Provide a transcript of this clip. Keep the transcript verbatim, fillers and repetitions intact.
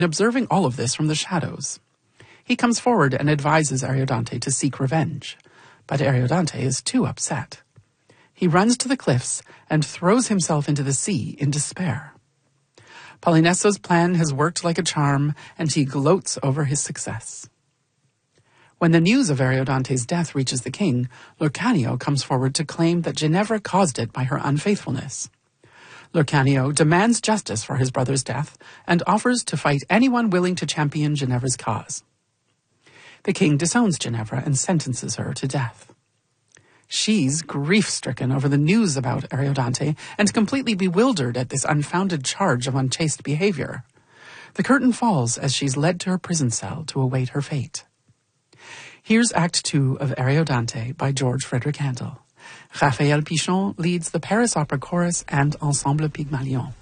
observing all of this from the shadows. He comes forward and advises Ariodante to seek revenge, but Ariodante is too upset. He runs to the cliffs and throws himself into the sea in despair. Polyneiso's plan has worked like a charm, and he gloats over his success. When the news of Ariodonte's death reaches the king, Lurcanio comes forward to claim that Ginevra caused it by her unfaithfulness. Lurcanio demands justice for his brother's death and offers to fight anyone willing to champion Ginevra's cause. The king disowns Ginevra and sentences her to death. She's grief-stricken over the news about Ariodante and completely bewildered at this unfounded charge of unchaste behavior. The curtain falls as she's led to her prison cell to await her fate. Here's Act Two of Ariodante by George Frederick Handel. Raphael Pichon leads the Paris Opera Chorus and Ensemble Pygmalion.